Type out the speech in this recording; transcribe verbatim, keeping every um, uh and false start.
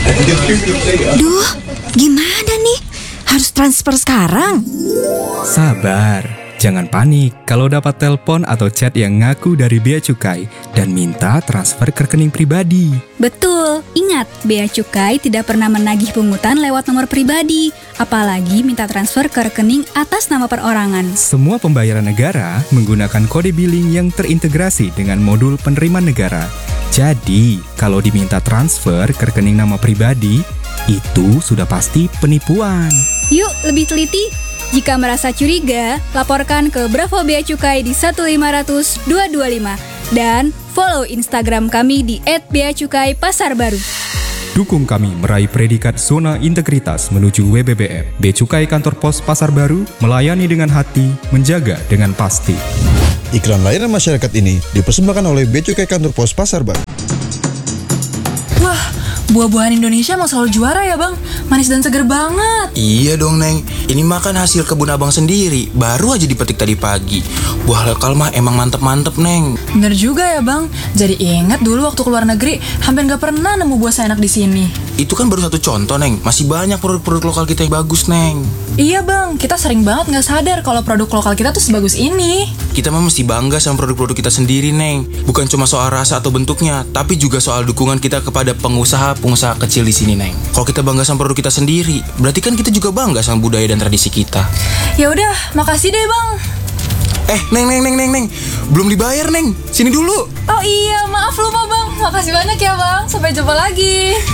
Duh, gimana nih? Harus transfer sekarang? Sabar, jangan panik kalau dapat telepon atau chat yang ngaku dari Bea Cukai dan minta transfer ke rekening pribadi. Betul, ingat, Bea Cukai tidak pernah menagih pungutan lewat nomor pribadi, apalagi minta transfer ke rekening atas nama perorangan. Semua pembayaran negara menggunakan kode billing yang terintegrasi dengan modul penerimaan negara. Jadi, kalau diminta transfer ke rekening nama pribadi, itu sudah pasti penipuan. Yuk, lebih teliti. Jika merasa curiga, laporkan ke Bravo Bea Cukai di satu lima nol nol dua dua lima dan follow Instagram kami di et bea cukai pasar baru. Dukung kami meraih predikat zona integritas menuju W B B M. Bea Cukai Kantor Pos Pasar Baru melayani dengan hati, menjaga dengan pasti. Iklan layanan masyarakat ini dipersembahkan oleh Bea Cukai Kantor Pos Pasar Baru. Wah, buah-buahan Indonesia emang selalu juara ya bang. Manis dan seger banget. Iya dong Neng, ini makan hasil kebun abang sendiri. Baru aja dipetik tadi pagi. Buah lokal mah emang mantep-mantep Neng. Bener juga ya bang. Jadi ingat dulu waktu keluar negeri hampir gak pernah nemu buah seenak di sini. Itu kan baru satu contoh Neng. Masih banyak produk-produk lokal kita yang bagus Neng. Iya bang, kita sering banget gak sadar kalau produk lokal kita tuh sebagus ini. Kita mah mesti bangga sama produk-produk kita sendiri Neng. Bukan cuma soal rasa atau bentuknya, tapi juga soal dukungan kita kepada pengusaha-pengusaha kecil di sini Neng. Kalau kita bangga sama produk kita sendiri, berarti kan kita juga bangga sama budaya dan tradisi kita. Ya udah, makasih deh bang. Eh, Neng, Neng, Neng, Neng, Neng. Belum dibayar Neng. Sini dulu. Oh iya, maaf lupa bang. Makasih banyak ya bang. Sampai jumpa lagi.